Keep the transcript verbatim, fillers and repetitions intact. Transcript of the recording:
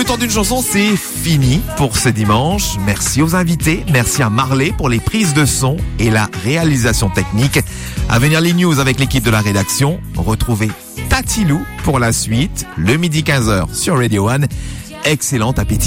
temps d'une chanson, c'est fini pour ce dimanche. Merci aux invités, merci à Marley pour les prises de son et la réalisation technique. À venir les news avec l'équipe de la rédaction. Retrouvez Tatilou pour la suite, le midi quinze heures sur Radio One. Excellent appétit.